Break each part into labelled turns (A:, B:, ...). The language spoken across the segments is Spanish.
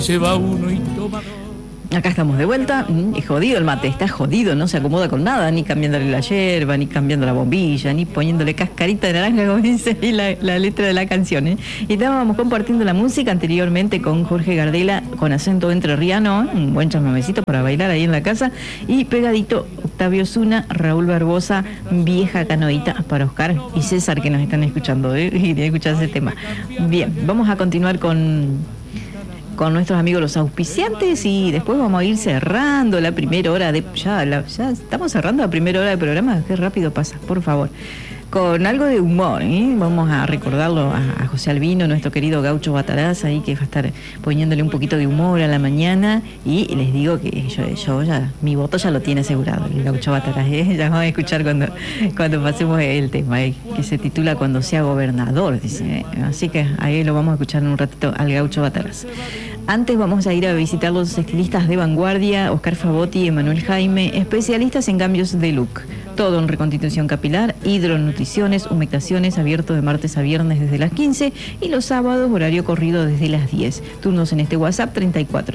A: Lleva uno y toma dos.
B: Acá estamos de vuelta. Es jodido el mate, está jodido, no se acomoda con nada, ni cambiándole la yerba, ni cambiando la bombilla, ni poniéndole cascarita de naranja, como dice ahí la letra de la canción, ¿eh? Y estábamos compartiendo la música anteriormente con Jorge Gardela, con acento entrerriano, un buen chamamecito para bailar ahí en la casa, y pegadito Octavio Zuna, Raúl Barbosa, Vieja Canoita para Oscar y César, que nos están escuchando, ¿eh? Y de escuchar ese tema. Bien, vamos a continuar con nuestros amigos los auspiciantes y después vamos a ir cerrando la primera hora de... Ya estamos cerrando la primera hora del programa, qué rápido pasa, por favor. Con algo de humor, ¿eh? Vamos a recordarlo a José Albino, nuestro querido Gaucho Bataraz, ahí que va a estar poniéndole un poquito de humor a la mañana, y les digo que yo ya, mi voto ya lo tiene asegurado, el Gaucho Bataraz, ¿eh? Ya vamos a escuchar cuando pasemos el tema, que se titula Cuando sea gobernador, dice, ¿eh? Así que ahí lo vamos a escuchar en un ratito al Gaucho Bataraz. Antes vamos a ir a visitar los estilistas de vanguardia, Oscar Favotti y Emanuel Jaime, especialistas en cambios de look. Todo en reconstitución capilar, hidronutriciones, humectaciones, abierto de martes a viernes desde las 15 y los sábados horario corrido desde las 10. Turnos en este WhatsApp 34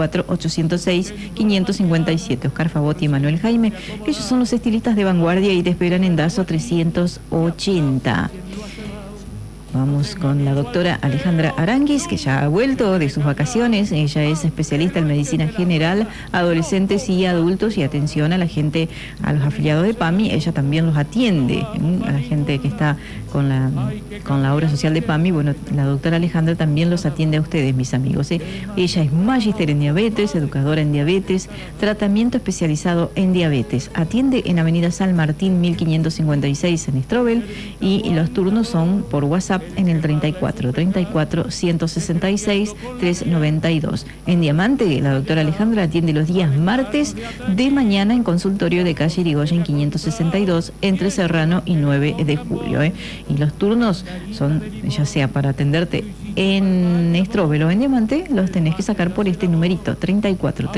B: 806 557. Oscar Favotti y Emanuel Jaime, que ellos son los estilistas de vanguardia y te esperan en Dazo 380. Vamos con la doctora Alejandra Aranguis, que ya ha vuelto de sus vacaciones. Ella es especialista en medicina general, adolescentes y adultos y atención a la gente, a los afiliados de PAMI. Ella también los atiende, a la gente que está con la obra social de PAMI. Bueno, la doctora Alejandra también los atiende a ustedes, mis amigos. Ella es magíster en diabetes, educadora en diabetes, tratamiento especializado en diabetes. Atiende en Avenida San Martín 1556 en Estrobel y los turnos son por WhatsApp en el 34 166 392. En Diamante, la doctora Alejandra atiende los días martes de mañana en consultorio de calle Irigoyen 562 entre Serrano y 9 de julio. Y los turnos son ya sea para atenderte en Estrobel o en Diamante, los tenés que sacar por este numerito 34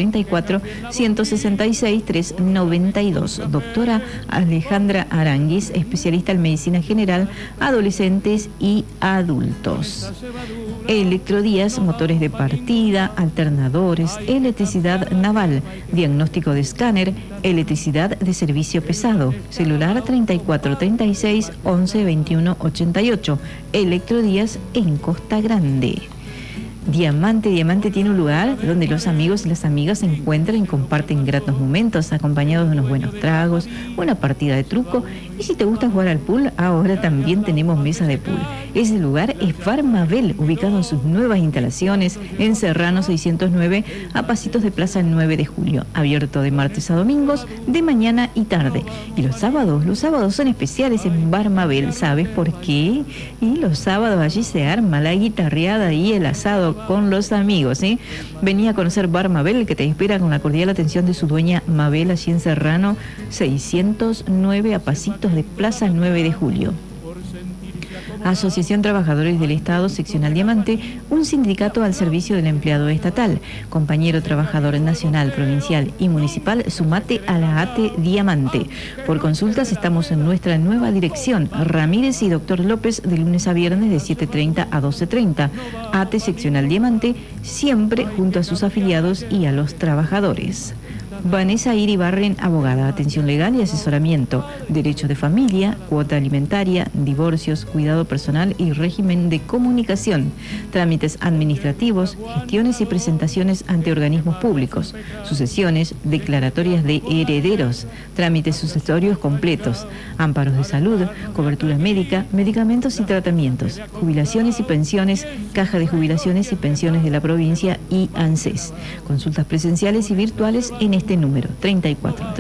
B: 166 392. Doctora Alejandra Aranguis, especialista en medicina general, adolescentes y adultos. Electrodías, motores de partida, alternadores, electricidad naval, diagnóstico de escáner, electricidad de servicio pesado, celular 34 36 11 21 88. Electrodías en Costa Grande. Diamante tiene un lugar donde los amigos y las amigas se encuentran y comparten gratos momentos acompañados de unos buenos tragos, una partida de truco, y si te gusta jugar al pool, ahora también tenemos mesa de pool. Ese lugar es Bar Mabel, ubicado en sus nuevas instalaciones en Serrano 609 a pasitos de Plaza 9 de Julio, abierto de martes a domingos de mañana y tarde. Y los sábados son especiales en Bar Mabel, ¿sabes por qué? Y los sábados allí se arma la guitarreada y el asado con los amigos, ¿eh? Vení a conocer Bar Mabel, que te espera con la cordial atención de su dueña Mabel, allí en Serrano 609 a pasitos de Plaza 9 de Julio. Asociación Trabajadores del Estado, Seccional Diamante, un sindicato al servicio del empleado estatal. Compañero trabajador nacional, provincial y municipal, sumate a la ATE Diamante. Por consultas estamos en nuestra nueva dirección, Ramírez y Doctor López, de lunes a viernes de 7:30 a 12:30. ATE Seccional Diamante, siempre junto a sus afiliados y a los trabajadores. Vanessa Iribarren, abogada, atención legal y asesoramiento, derecho de familia, cuota alimentaria, divorcios, cuidado personal y régimen de comunicación, trámites administrativos, gestiones y presentaciones ante organismos públicos, sucesiones, declaratorias de herederos, trámites sucesorios completos, amparos de salud, cobertura médica, medicamentos y tratamientos, jubilaciones y pensiones, caja de jubilaciones y pensiones de la provincia y ANSES. Consultas presenciales y virtuales en este número 34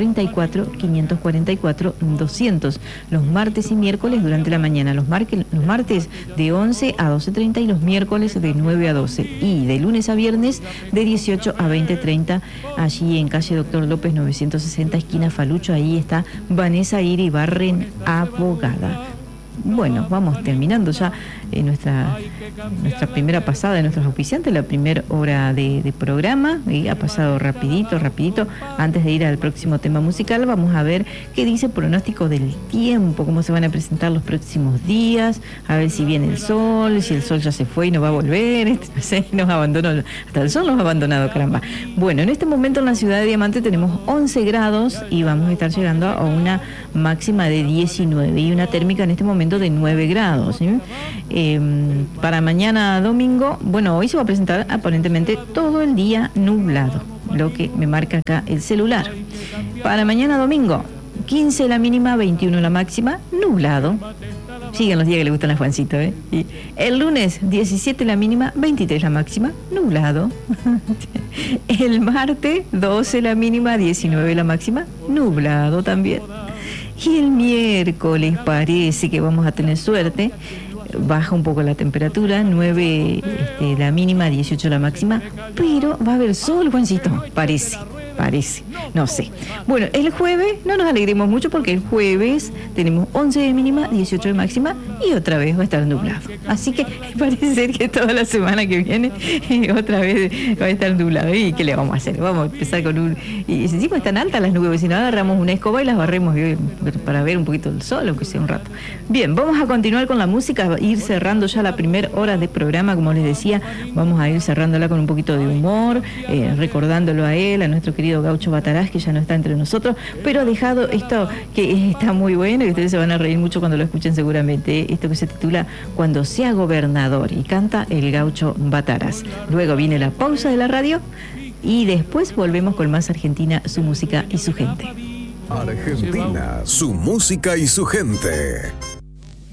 B: 544 200 los martes y miércoles durante la mañana, los martes de 11 a 12:30 y los miércoles de 9 a 12 y de lunes a viernes de 18 a 20:30 allí en calle Doctor López 960 esquina Falucho. Ahí está Vanessa Iribarren, abogada. bueno, vamos terminando ya nuestra primera pasada de nuestros auspiciantes, la primera hora de programa, y ha pasado rapidito. Antes de ir al próximo tema musical, vamos a ver qué dice el pronóstico del tiempo, cómo se van a presentar los próximos días, a ver si viene el sol, si el sol ya se fue y no va a volver, no sé, nos abandonó, hasta el sol nos ha abandonado, caramba. Bueno, en este momento en la ciudad de Diamante tenemos 11 grados y vamos a estar llegando a una máxima de 19 y una térmica en este momento de 9 grados. ¿Sí? Para mañana domingo, bueno, hoy se va a presentar aparentemente todo el día nublado, lo que me marca acá el celular. Para mañana domingo, 15 la mínima, 21 la máxima, nublado. Siguen los días que le gustan a Juancito, ¿eh? Y el lunes, 17 la mínima, 23 la máxima, nublado. El martes, 12 la mínima, 19 la máxima, nublado también. Y el miércoles parece que vamos a tener suerte. Baja un poco la temperatura, 9 la mínima, 18 la máxima, pero va a haber sol, Juancito, parece, no sé. Bueno, el jueves no nos alegremos mucho porque el jueves tenemos 11 de mínima, 18 de máxima y otra vez va a estar nublado. Así que parece ser que toda la semana que viene otra vez va a estar nublado. ¿Y qué le vamos a hacer? Vamos a empezar con un... Y si encima están altas las nubes, si no agarramos una escoba y las barremos para ver un poquito el sol, aunque sea un rato. Bien, vamos a continuar con la música, ir cerrando ya la primera hora de programa, como les decía, vamos a ir cerrándola con un poquito de humor, recordándolo a él, a nuestro querido Gaucho Batarás, que ya no está entre nosotros, pero ha dejado esto que está muy bueno y ustedes se van a reír mucho cuando lo escuchen seguramente, esto que se titula Cuando sea gobernador, y canta el Gaucho Batarás. Luego viene la pausa de la radio y después volvemos con más Argentina, su música y su gente.
A: Argentina, su música y su gente.